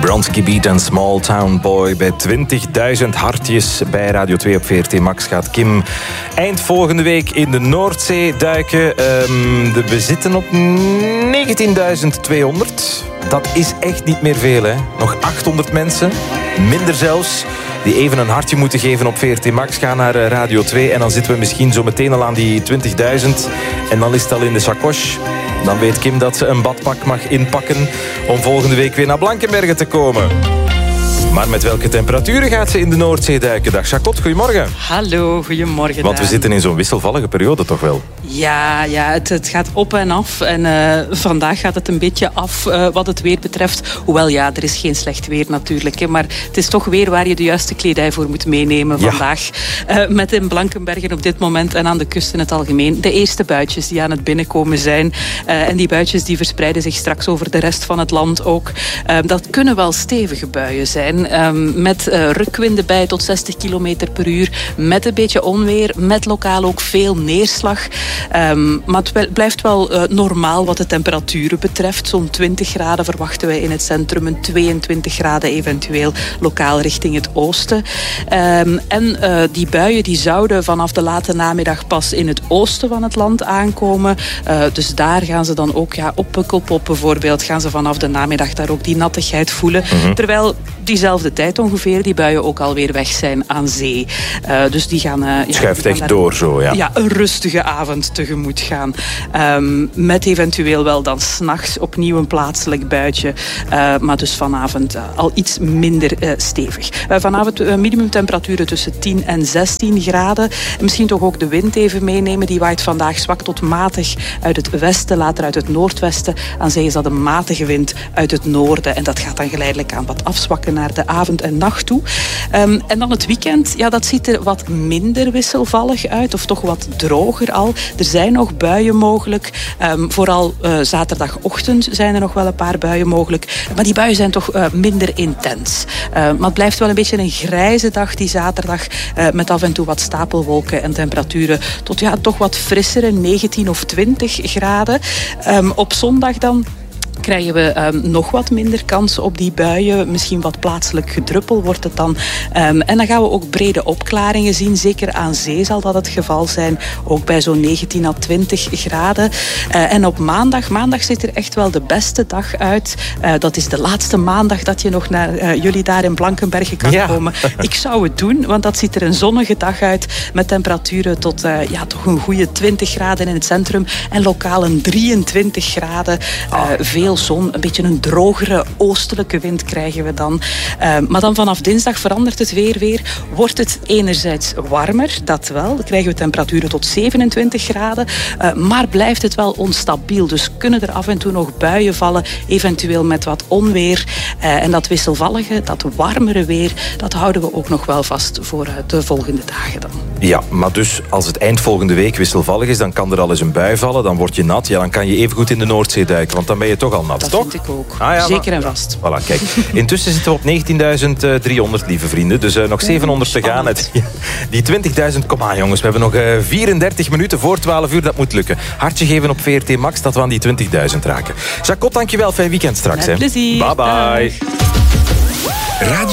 Bronski Beat en Small Town Boy. Bij 20.000 hartjes bij Radio 2 op VRT Max gaat Kim eind volgende week in de Noordzee duiken. We zitten op 19.200. Dat is echt niet meer veel, hè. Nog 800 mensen, minder zelfs, die even een hartje moeten geven op VRT Max. Ga naar Radio 2 en dan zitten we misschien zo meteen al aan die 20.000. En dan is het al in de sacoche. Dan weet Kim dat ze een badpak mag inpakken om volgende week weer naar Blankenberge te komen. Maar met welke temperaturen gaat ze in de Noordzee duiken? Dag Jacot, goedemorgen. Hallo, goedemorgen. Want we zitten in zo'n wisselvallige periode toch wel? Ja, het gaat op en af. En vandaag gaat het een beetje af wat het weer betreft. Hoewel, ja, er is geen slecht weer natuurlijk. Hè, maar het is toch weer waar je de juiste kledij voor moet meenemen vandaag. Met in Blankenbergen op dit moment en aan de kust in het algemeen de eerste buitjes die aan het binnenkomen zijn. En die buitjes die verspreiden zich straks over de rest van het land ook. Dat kunnen wel stevige buien zijn. Met rukwinden bij tot 60 km per uur. Met een beetje onweer. Met lokaal ook veel neerslag. Maar het blijft wel normaal wat de temperaturen betreft. Zo'n 20 graden verwachten wij in het centrum. Een 22 graden eventueel lokaal richting het oosten. En die buien die zouden vanaf de late namiddag pas in het oosten van het land aankomen. Dus daar gaan ze dan ook, op Pukkelpop bijvoorbeeld, gaan ze vanaf de namiddag daar ook die nattigheid voelen. Mm-hmm. Terwijl diezelfde tijd ongeveer die buien ook alweer weg zijn aan zee. Dus die gaan... het schuift echt door zo, ja. Ja, een rustige avond tegemoet gaan. Met eventueel wel dan 's nachts opnieuw een plaatselijk buitje. Maar dus vanavond al iets minder stevig. Vanavond minimumtemperaturen tussen 10 en 16 graden. En misschien toch ook de wind even meenemen. Die waait vandaag zwak tot matig uit het westen, later uit het noordwesten. Aan zee is dat een matige wind uit het noorden. En dat gaat dan geleidelijk aan wat afzwakken naar de avond en nacht toe. En dan het weekend, ja, dat ziet er wat minder wisselvallig uit. Of toch wat droger al. Er zijn nog buien mogelijk. Vooral zaterdagochtend zijn er nog wel een paar buien mogelijk. Maar die buien zijn toch minder intens. Maar het blijft wel een beetje een grijze dag die zaterdag. Met af en toe wat stapelwolken en temperaturen tot toch wat frissere 19 of 20 graden. Op zondag dan krijgen we nog wat minder kans op die buien. Misschien wat plaatselijk gedruppel wordt het dan. En dan gaan we ook brede opklaringen zien. Zeker aan zee zal dat het geval zijn. Ook bij zo'n 19 à 20 graden. En op maandag ziet er echt wel de beste dag uit. Dat is de laatste maandag dat je nog naar jullie daar in Blankenberge kan komen. Ik zou het doen, want dat ziet er een zonnige dag uit. Met temperaturen tot toch een goede 20 graden in het centrum. En lokaal een 23 graden. Veel zon, een beetje een drogere oostelijke wind krijgen we dan. Maar dan vanaf dinsdag verandert het weer. Wordt het enerzijds warmer, dat wel. Dan krijgen we temperaturen tot 27 graden. Maar blijft het wel onstabiel. Dus kunnen er af en toe nog buien vallen. Eventueel met wat onweer. En dat wisselvallige, dat warmere weer, dat houden we ook nog wel vast voor de volgende dagen dan. Ja, maar dus als het eind volgende week wisselvallig is, dan kan er al eens een bui vallen. Dan word je nat. Ja, dan kan je even goed in de Noordzee duiken. Want dan ben je toch al nat, dat toch? Dat vind ik ook. Zeker en vast. Voilà, kijk. Intussen zitten we op 19.300, lieve vrienden. Dus nog 700 te gaan. Die 20.000, kom aan jongens. We hebben nog 34 minuten voor 12 uur. Dat moet lukken. Hartje geven op VRT Max, dat we aan die 20.000 raken. Jacot, dankjewel. Fijn weekend straks. Met plezier. Bye bye.